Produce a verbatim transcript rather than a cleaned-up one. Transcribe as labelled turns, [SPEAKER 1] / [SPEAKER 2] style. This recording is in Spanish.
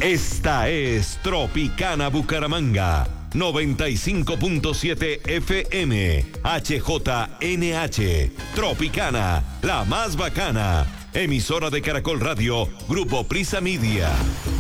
[SPEAKER 1] Esta es Tropicana Bucaramanga, noventa y cinco punto siete F M, H J N H, Tropicana, la más bacana, emisora de Caracol Radio, Grupo Prisa Media.